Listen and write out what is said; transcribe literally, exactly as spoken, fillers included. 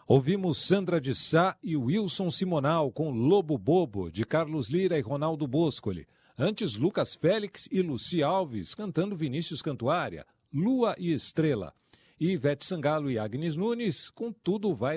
Ouvimos Sandra de Sá e Wilson Simonal com Lobo Bobo, de Carlos Lira e Ronaldo Boscoli. Antes, Lucas Félix e Luci Alves cantando Vinícius Cantuária, Lua e Estrela. E Ivete Sangalo e Agnes Nunes com Tudo Vai